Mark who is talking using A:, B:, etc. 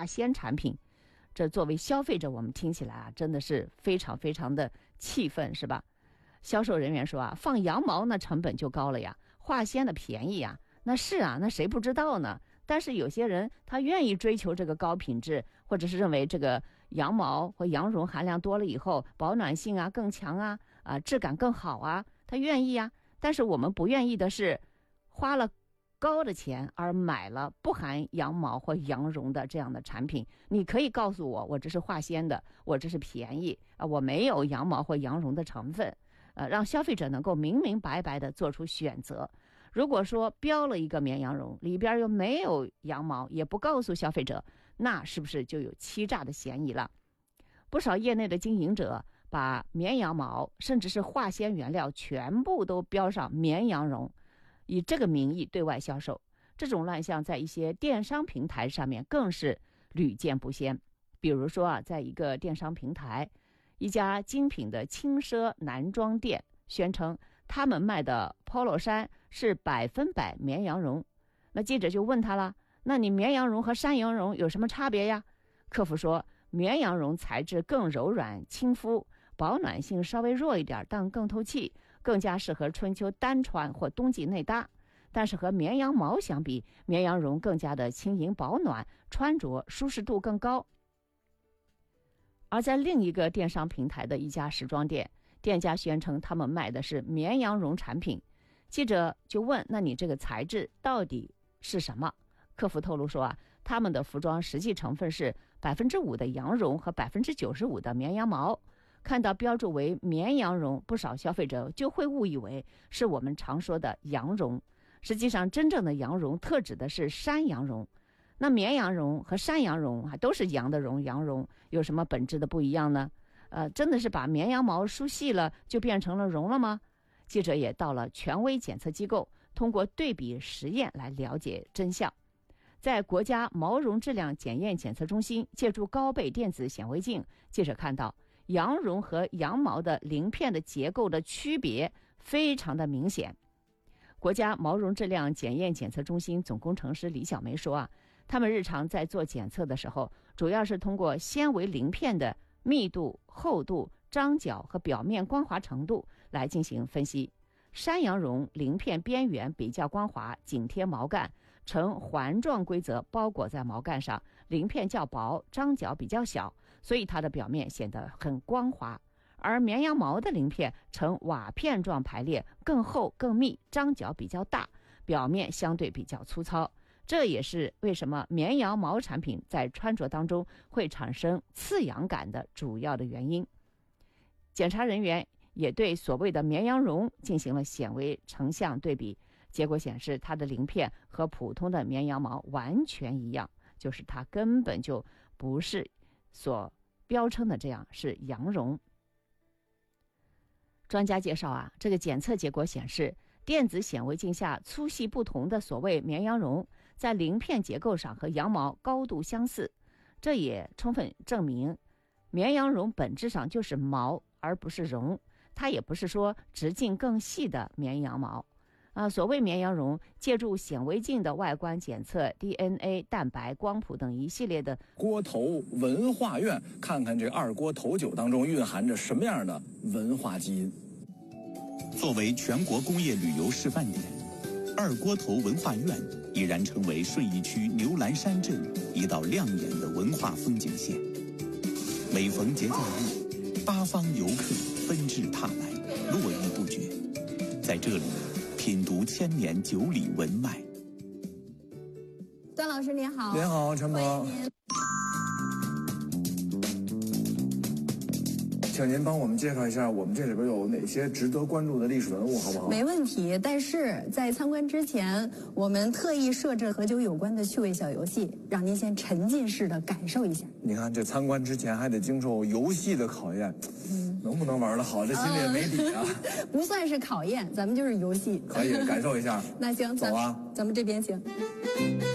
A: 化纤产品。这作为消费者，我们听起来啊，真的是非常非常的气愤，是吧？销售人员说啊，放羊毛那成本就高了呀，化纤的便宜呀。那是啊，那谁不知道呢？但是有些人他愿意追求这个高品质，或者是认为这个羊毛或羊绒含量多了以后，保暖性啊更强啊，质感更好啊，他愿意啊。但是我们不愿意的是，花了高的钱而买了不含羊毛或羊绒的这样的产品。你可以告诉我，我这是化纤的，我这是便宜啊，我没有羊毛或羊绒的成分，让消费者能够明明白白的做出选择。如果说标了一个绵羊绒，里边又没有羊毛，也不告诉消费者，那是不是就有欺诈的嫌疑了？不少业内的经营者把绵羊毛甚至是化纤原料全部都标上绵羊绒，以这个名义对外销售。这种乱象在一些电商平台上面更是屡见不鲜。比如说啊，在一个电商平台，一家精品的轻奢男装店宣称他们卖的 polo 衫是100%绵羊绒。那记者就问他了，那你绵羊绒和山羊绒有什么差别呀？客服说，绵羊绒材质更柔软亲肤，保暖性稍微弱一点，但更透气，更加适合春秋单穿或冬季内搭。但是和绵羊毛相比，绵羊绒更加的轻盈保暖，穿着舒适度更高。而在另一个电商平台的一家时装店，店家宣称他们卖的是绵羊绒产品。记者就问，那你这个材质到底是什么？客服透露说啊，他们的服装实际成分是5%的羊绒和95%的绵羊毛。看到标注为绵羊绒，不少消费者就会误以为是我们常说的羊绒。实际上真正的羊绒特指的是山羊绒。那绵羊绒和山羊绒都是羊的绒，羊绒有什么本质的不一样呢？真的是把绵羊毛梳细了就变成了绒了吗？记者也到了权威检测机构，通过对比实验来了解真相。在国家毛绒质量检验检测中心，借助高倍电子显微镜，记者看到羊绒和羊毛的鳞片的结构的区别非常的明显。国家毛绒质量检验检测中心总工程师李小梅说啊，他们日常在做检测的时候，主要是通过纤维鳞片的密度、厚度、张角和表面光滑程度来进行分析。山羊绒鳞片边缘比较光滑，紧贴毛干，呈环状规则包裹在毛干上，鳞片较薄，张角比较小，所以它的表面显得很光滑。而绵羊毛的鳞片呈瓦片状排列，更厚更密，张角比较大，表面相对比较粗糙。这也是为什么绵羊毛产品在穿着当中会产生刺痒感的主要的原因。检查人员也对所谓的绵羊绒进行了显微成像对比，结果显示它的鳞片和普通的绵羊毛完全一样，就是它根本就不是所标称的这样是羊绒。专家介绍啊，这个检测结果显示，电子显微镜下粗细不同的所谓绵羊绒，在鳞片结构上和羊毛高度相似。这也充分证明，绵羊绒本质上就是毛，而不是绒，它也不是说直径更细的绵羊毛。所谓绵羊绒，借助显微镜的外观检测 DNA、蛋白、光谱等一系列的
B: 锅头文化院，看看这二锅头酒当中蕴含着什么样的文化基因。
C: 作为全国工业旅游示范点，二锅头文化院已然成为顺义区牛栏山镇一道亮眼的文化风景线。每逢节假日，八方游客纷至沓来，络绎不绝。在这里品读千年酒里文脉。
D: 段老师您好。
B: 您好，陈博。请您帮我们介绍一下我们这里边有哪些值得关注的历史文物，好不好？
D: 没问题。但是在参观之前，我们特意设置和酒有关的趣味小游戏，让您先沉浸式的感受一下。
B: 你看，这参观之前还得经受游戏的考验，能不能玩得好，这心里也没底啊。
D: 不算是考验，咱们就是游戏。
B: 可以感受一下。
D: 那行，
B: 走啊，
D: 咱们这边行。